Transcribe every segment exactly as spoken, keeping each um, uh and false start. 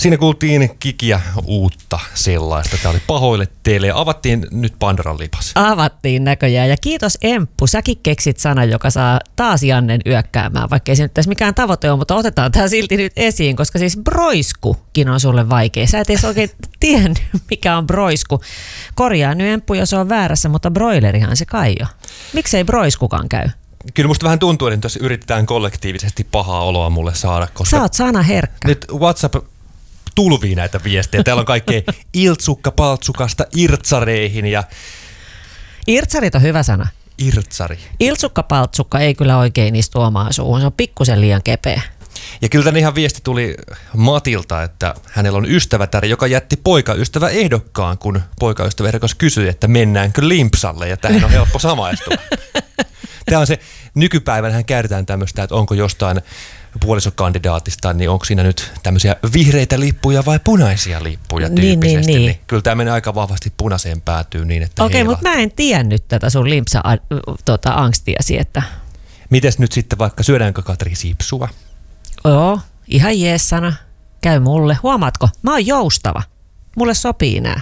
Siinä kuultiin Kikiä uutta sellaista. Tämä oli Pahoille teille ja avattiin nyt Pandoran lipas. Avattiin näköjään ja kiitos Emppu. Säkin keksit sanan, joka saa taas Jannen yökkäämään, vaikka ei se nyt tässä mikään tavoite ole, mutta otetaan tämä silti nyt esiin, koska siis broiskukin on sulle vaikea. Sä et edes oikein tiennyt, mikä on broisku. Korjaa nyt Emppu, jos on väärässä, mutta broilerihan se kai jo. Miksei broiskukaan käy? Kyllä musta vähän tuntuu, että tässä yritetään kollektiivisesti pahaa oloa mulle saada. Koska sä oot sana herkkä. Nyt WhatsApp tulvii näitä viestejä. Täällä on kaikkea iltsukka-paltsukasta irtsareihin ja... Irtsarit on hyvä sana. Irtsari. Iltsukka-paltsukka ei kyllä oikein istu omaan suuhun. Se on pikkusen liian kepeä. Ja kyllä tänne ihan viesti tuli Matilta, että hänellä on ystävätär, joka jätti poikaystävä ehdokkaan, kun poikaystävä ehdokas kysyi, että mennäänkö limpsalle, ja tähän on helppo samaistua. Tämä on se, nykypäivänähän käytetään tämmöistä, että onko jostain puolisokandidaatista, niin onko siinä nyt tämmöisiä vihreitä lippuja vai punaisia lippuja tyyppisesti. Niin, niin, niin. Niin kyllä tämä menee aika vahvasti punaiseen päätyyn niin, että okei, mutta mä en tiennyt tätä sun limpsa-angstiasi, että... Mites nyt sitten vaikka syödäänkö Katri sipsua? Joo, ihan jees sana. Käy mulle. Huomaatko? Mä oon joustava. Mulle sopii nää.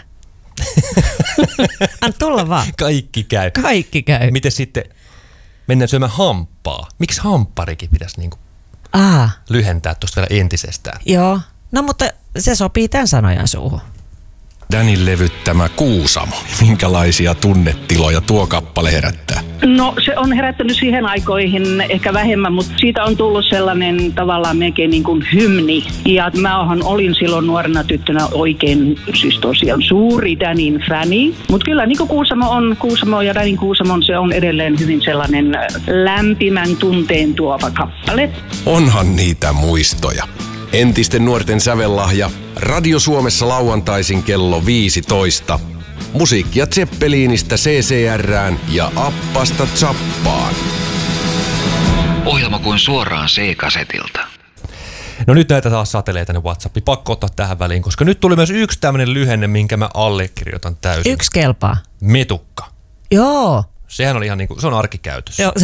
Anna tulla vaan. Kaikki käy. Kaikki käy. Miten sitten mennään syömään hamppaa? Miksi hampparikin pitäisi niinku Aa. lyhentää tuosta vielä entisestään? Joo. No mutta se sopii tämän sanojan suuhun. Danin levyttämä Kuusamo. Minkälaisia tunnetiloja tuo kappale herättää? No se on herättänyt siihen aikoihin ehkä vähemmän, mutta siitä on tullut sellainen tavallaan melkein niin kuin hymni. Ja mä olin silloin nuorena tyttönä oikein, siis tosiaan suuri Danin fäni. Mutta kyllä niin kuin Kuusamo on, Kuusamo ja Danin Kuusamon se on edelleen hyvin sellainen lämpimän tunteen tuova kappale. Onhan niitä muistoja. Entisten nuorten sävellahja. Radio Suomessa lauantaisin kello viisitoista. Musiikkia Zeppeliinistä C C R:ään ja Appasta Zappaan. Ohjelma kuin suoraan C-kasetilta. No nyt näitä taas satelee tänne WhatsAppiin. Pakko ottaa tähän väliin, koska nyt tuli myös yksi tämmöinen lyhenne, minkä mä allekirjoitan täysin. Yksi kelpaa. Metukka. Joo. Sehän on ihan niin kuin, se on arkikäytössä. Joo.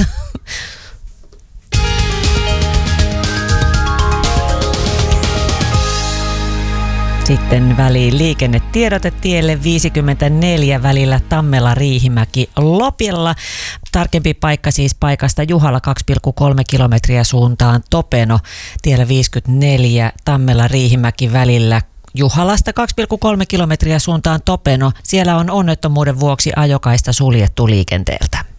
Sitten väliin liikennetiedote tielle viisikymmentäneljä välillä Tammela-Riihimäki Lopilla. Tarkempi paikka siis paikasta Juhalla kaksi pilkku kolme kilometriä suuntaan Topeno. Tiellä viisikymmentäneljä Tammela-Riihimäki välillä Juhalasta kaksi pilkku kolme kilometriä suuntaan Topeno. Siellä on onnettomuuden vuoksi ajokaista suljettu liikenteeltä.